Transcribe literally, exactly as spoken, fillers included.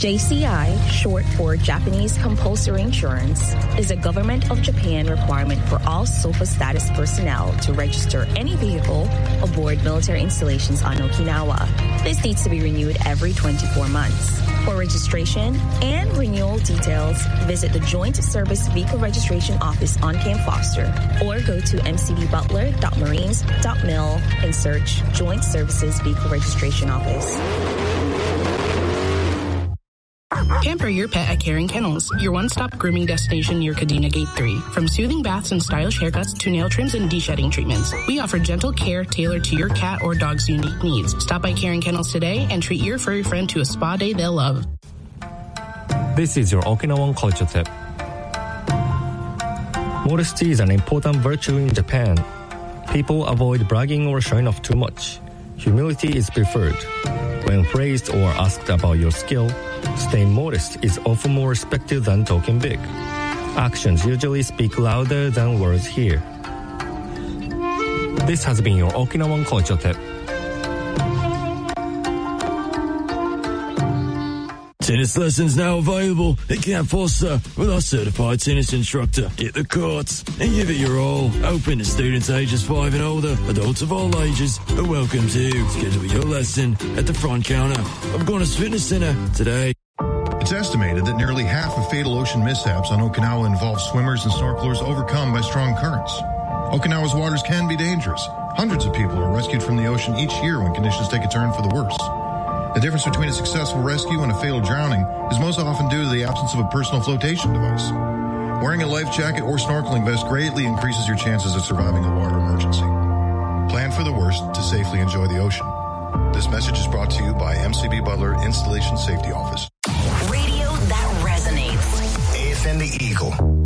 J C I, short for Japanese Compulsory Insurance, is a government of Japan requirement for all SOFA status personnel to register any vehicle aboard military installations on Okinawa. This needs to be renewed every twenty-four months. For registration and renewal details, visit the Joint Service Vehicle Registration Office on Camp Foster or go to m c b butler dot marines dot mil and search Joint Services Vehicle Registration Office. Pamper your pet at Caring Kennels, your one-stop grooming destination near Kadena Gate three. From soothing baths and stylish haircuts to nail trims and de-shedding treatments, we offer gentle care tailored to your cat or dog's unique needs. Stop by Caring Kennels today and treat your furry friend to a spa day they'll love. This is your Okinawan culture tip. Modesty is an important virtue in Japan. People avoid bragging or showing off too much. Humility is preferred. When praised or asked about your skill, staying modest is often more respected than talking big. Actions usually speak louder than words here. This has been your Okinawan culture tip. Tennis lessons now available at Camp Foster with our certified tennis instructor. Hit the courts and give it your all. Open to students ages five and older. Adults of all ages are welcome to. Schedule your lesson at the front counter of Gonis Fitness Center today. It's estimated that nearly half of fatal ocean mishaps on Okinawa involve swimmers and snorkelers overcome by strong currents. Okinawa's waters can be dangerous. Hundreds of people are rescued from the ocean each year when conditions take a turn for the worse. The difference between a successful rescue and a fatal drowning is most often due to the absence of a personal flotation device. Wearing a life jacket or snorkeling vest greatly increases your chances of surviving a water emergency. Plan for the worst to safely enjoy the ocean. This message is brought to you by M C B Butler Installation Safety Office. Radio that resonates. A F M The Eagle.